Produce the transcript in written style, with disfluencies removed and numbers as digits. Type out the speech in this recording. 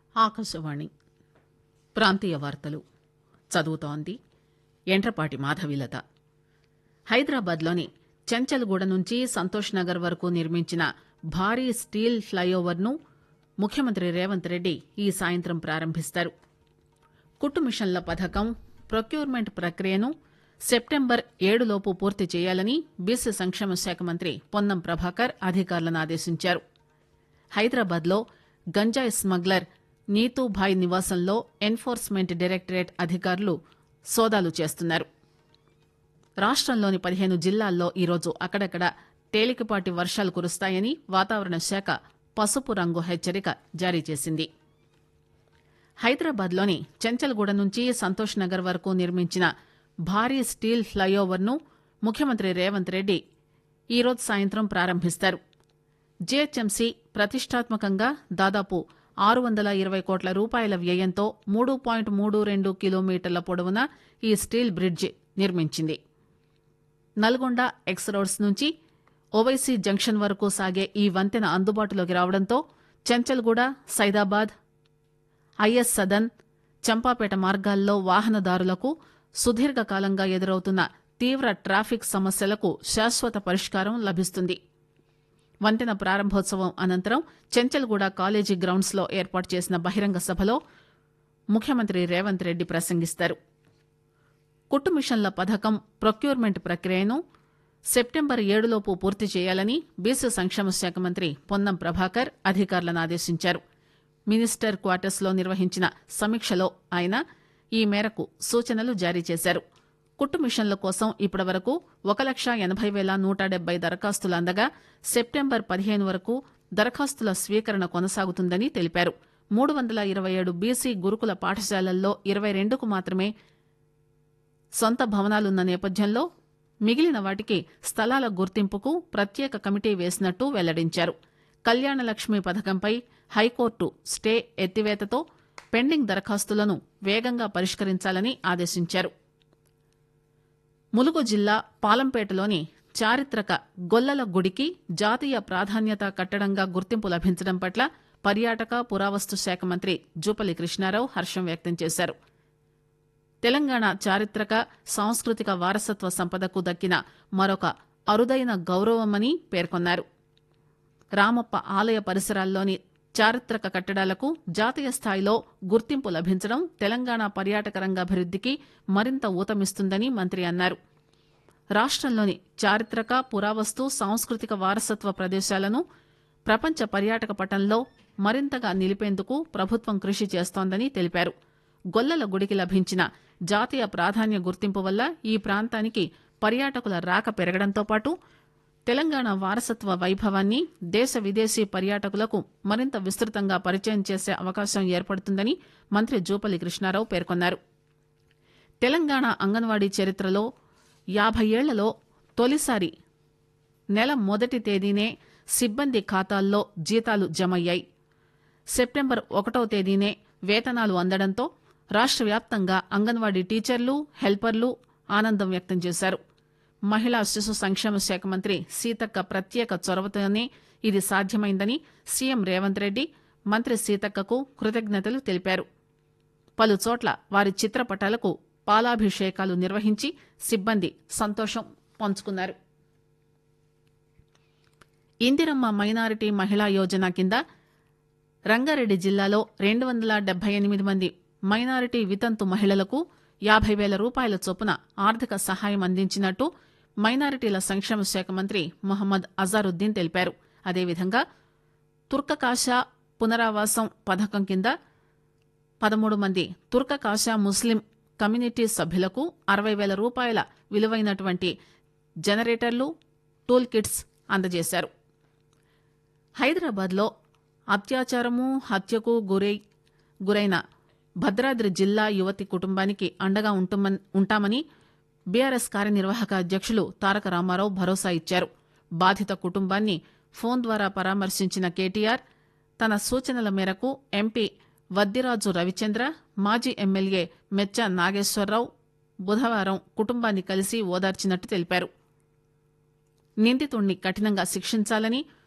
ఆకాశవాణి ప్రాంతీయ వార్తలు చదువుతోంది ఎండ్రపాటి మాధవీలత. హైదరాబాద్లోని చెంచల్గూడ నుంచి సంతోష్ నగర్ వరకు నిర్మించిన భారీ స్టీల్ ఫ్లైఓవర్ ను ముఖ్యమంత్రి రేవంత్ రెడ్డి ఈ సాయంత్రం ప్రారంభిస్తారు. కుట్టు మిషన్ల పథకం ప్రొక్యూర్మెంట్ ప్రక్రియను సెప్టెంబర్ 7 లోపు పూర్తి చేయాలని బీసీ సంక్షేమ శాఖ మంత్రి పొన్నం ప్రభాకర్ అధికారులను ఆదేశించారు. హైదరాబాద్లో గంజాయి స్మగ్లర్ నీతూభాయ్ నివాసంలో ఎన్ఫోర్స్మెంట్ డైరెక్టరేట్ అధికారులు సోదాలు చేస్తున్నారు. రాష్టంలోని 15 జిల్లాల్లో ఈరోజు అక్కడక్కడ తేలికపాటి వర్షాలు కురుస్తాయని వాతావరణ శాఖ పసుపు రంగు హెచ్చరిక జారీ చేసింది. హైదరాబాద్లోని చెంచల్గూడ నుంచి సంతోష్ నగర్ వరకు నిర్మించిన భారీ స్టీల్ ఫ్లైఓవర్ ను ముఖ్యమంత్రి రేవంత్ రెడ్డి ఈరోజు సాయంత్రం ప్రారంభిస్తారు. జీహెచ్ఎంసీ ప్రతిష్టాత్మకంగా దాదాపు 620 కోట్ల రూపాయల వ్యయంతో 3.32 కిలోమీటర్ల పొడవున ఈ స్టీల్ బ్రిడ్జి నిర్మించింది. నల్గొండ ఎక్స్ రోడ్స్ నుంచి ఓవైసీ జంక్షన్ వరకు సాగే ఈ వంతెన అందుబాటులోకి రావడంతో చెంచల్గూడ, సైదాబాద్, ఐఎస్ సదన్, చంపాపేట మార్గాల్లో వాహనదారులకు సుదీర్ఘకాలంగా ఎదురవుతున్న తీవ్ర ట్రాఫిక్ సమస్యలకు శాశ్వత పరిష్కారం లభిస్తుంది. వంతెన ప్రారంభోత్సవం అనంతరం చెంచల్గూడ కాలేజీ గ్రౌండ్స్ లో ఏర్పాటు చేసిన బహిరంగ సభలో ముఖ్యమంత్రి రేవంత్ రెడ్డి ప్రసంగిస్తారు. కుట్టు మిషన్ల పథకం ప్రొక్యూర్మెంట్ ప్రక్రియను సెప్టెంబర్ 7 లోపు పూర్తి చేయాలని బీసీ సంక్షేమ శాఖ మంత్రి పొన్నం ప్రభాకర్ అధికారులను ఆదేశించారు. మినిస్టర్ క్వార్టర్స్ లో నిర్వహించిన సమీక్షలో ఆయన ఈ మేరకు సూచనలు జారీ చేశారు. కుట్టు మిషన్ల కోసం ఇప్పటివరకు 1,80,170 దరఖాస్తులు అందగా సెప్టెంబర్ 15 వరకు దరఖాస్తుల స్వీకరణ కొనసాగుతుందని తెలిపారు. 327 బీసీ గురుకుల పాఠశాలల్లో 22కు మాత్రమే సొంత భవనాలున్న నేపథ్యంలో మిగిలిన వాటికి స్థలాల గుర్తింపుకు ప్రత్యేక కమిటీ వేసినట్టు వెల్లడించారు. Kalyana Lakshmi పథకంపై high court stay ఎత్తివేతతో pending దరఖాస్తులను వేగంగా పరిష్కరించాలని ఆదేశించారు. ములుగు జిల్లా పాలంపేటలోని చారిత్రక గొల్లల గుడికి జాతీయ ప్రాధాన్యత కట్టడంగా గుర్తింపు లభించడం పట్ల పర్యాటక పురావస్తు శాఖ మంత్రి జూపల్లి కృష్ణారావు హర్షం వ్యక్తం చేశారు. తెలంగాణ చారిత్రక సాంస్కృతిక వారసత్వ సంపదకు దక్కిన మరొక అరుదైన గౌరవమని పేర్కొన్నారు. రామప్ప ఆలయ పరిసరాల్లోని చారిత్రక కట్టడాలకు జాతీయ స్థాయిలో గుర్తింపు లభించడం తెలంగాణ పర్యాటక రంగ అభివృద్దికి మరింత ఊతమిస్తుందని మంత్రి అన్నారు. రాష్టంలోని చారిత్రక పురావస్తు సాంస్కృతిక వారసత్వ ప్రదేశాలను ప్రపంచ పర్యాటక పటంలో మరింతగా నిలిపేందుకు ప్రభుత్వం కృషి చేస్తోందని తెలిపారు. గొల్లల గుడికి లభించిన జాతీయ ప్రాధాన్య గుర్తింపు వల్ల ఈ ప్రాంతానికి పర్యాటకుల రాక పెరగడంతో పాటు తెలంగాణ వారసత్వ వైభవాన్ని దేశ విదేశీ పర్యాటకులకు మరింత విస్తృతంగా పరిచయం చేసే అవకాశం ఏర్పడుతుందని మంత్రి జూపల్లి కృష్ణారావు పేర్కొన్నారు. తెలంగాణ అంగన్వాడీ చరిత్రలో 50 ఏళ్లలో తొలిసారి నెల మొదటి తేదీనే సిబ్బంది ఖాతాల్లో జీతాలు జమయ్యాయి. సెప్టెంబర్ 1వ తేదీనే వేతనాలు అందడంతో రాష్ట్ర వ్యాప్తంగా అంగన్వాడీ టీచర్లు, హెల్పర్లు ఆనందం వ్యక్తం చేశారు. మహిళా శిశు సంక్షేమ శాఖ మంత్రి సీతక్క ప్రత్యేక చొరవతోనే ఇది సాధ్యమైందని సీఎం రేవంత్ రెడ్డి మంత్రి సీతక్కకు కృతజ్ఞతలు తెలిపారు. పలుచోట్ల వారి చిత్రపటాలకు పాలాభిషేకాలు నిర్వహించి సిబ్బంది సంతోషం పంచుకున్నారు. ఇందిరమ్మ మైనారిటీ మహిళా యోజన కింద రంగారెడ్డి జిల్లాలో 278 మంది మైనారిటీ వితంతు మహిళలకు 50,000 రూపాయల చొప్పున ఆర్థిక సహాయం అందించినట్టు మైనారిటీల సంక్షేమ శాఖ మంత్రి మొహమ్మద్ అజారుద్దీన్ తెలిపారు. అదేవిధంగా తుర్కకాషా పునరావాసం పథకం కింద 13 మంది తుర్కకాషా ముస్లిం కమ్యూనిటీ సభ్యులకు 60,000 రూపాయల విలువైనటువంటి జనరేటర్లు, టూల్ కిట్స్ అందజేశారు. హైదరాబాద్లో అత్యాచారము, హత్యకు గురైన భద్రాద్రి జిల్లా యువతి కుటుంబానికి అండగా ఉంటామని బీఆర్ఎస్ కార్యనిర్వాహక అధ్యక్షులు తారక రామారావు భరోసా ఇచ్చారు. బాధిత కుటుంబాన్ని ఫోన్ ద్వారా పరామర్శించిన కేటీఆర్ తన సూచనల మేరకు ఎంపీ వద్దిరాజు రవిచంద్ర, మాజీ ఎమ్మెల్యే మెచ్చ నాగేశ్వరరావు బుధవారం కుటుంబాన్ని కలిసి ఓదార్చినట్టు తెలిపారు. నిందితుణ్ణి కఠినంగా శిక్షించాలని,